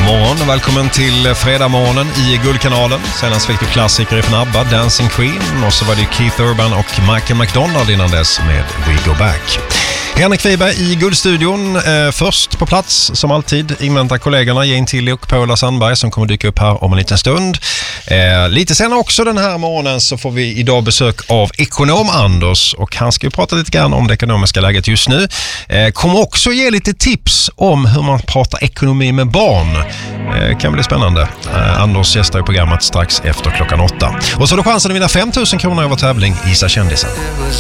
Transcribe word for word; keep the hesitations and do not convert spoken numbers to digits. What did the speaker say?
morgon och välkommen till Fredagmorgonen i Guldkanalen. Senast fick du klassiker från ABBA, Dancing Queen, och så var det Keith Urban och Michael McDonald innan dess med We Go Back. Henrik Wiberg i Guldstudion, eh, först på plats som alltid. Inväntar kollegorna Jane Tilly och Paula Sandberg som kommer dyka upp här om en liten stund. Eh, lite senare också den här morgonen så får vi idag besök av ekonom Anders, och han ska ju prata lite grann om det ekonomiska läget just nu. Eh, kommer också ge lite tips om hur man pratar ekonomi med barn. Eh, kan bli spännande. Eh, Anders gästar i programmet strax efter klockan åtta. Och så har du chansen att vinna fem tusen kronor över tävling Gissa kändisen.